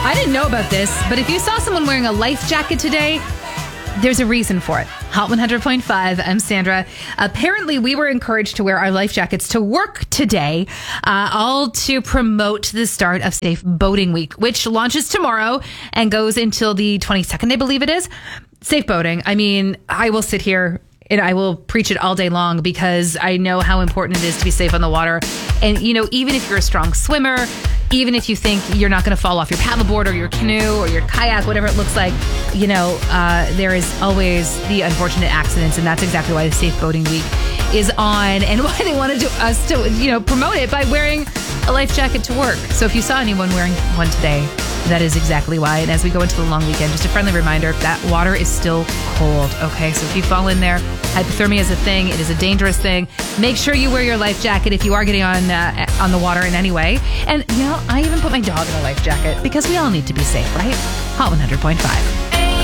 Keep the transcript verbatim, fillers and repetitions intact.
I didn't know about this, but if you saw someone wearing a life jacket today, there's a reason for it. Hot one hundred point five, I'm Sandra. Apparently, we were encouraged to wear our life jackets to work today, uh, all to promote the start of Safe Boating Week, which launches tomorrow and goes until the twenty-second, I believe it is. Safe boating. I mean, I will sit here and I will preach it all day long because I know how important it is to be safe on the water. And, you know, even if you're a strong swimmer, even if you think you're not going to fall off your paddleboard or your canoe or your kayak, whatever it looks like, you know, uh, there is always the unfortunate accidents. And that's exactly why the Safe Boating Week is on and why they wanted to, us to, you know, promote it by wearing a life jacket to work. So if you saw anyone wearing one today, that is exactly why. And as we go into the long weekend, just a friendly reminder, that water is still cold, okay? So if you fall in there, hypothermia is a thing. It is a dangerous thing. Make sure you wear your life jacket if you are getting on uh, on the water in any way. And, you know, I even put my dog in a life jacket because we all need to be safe, right? Hot one hundred point five.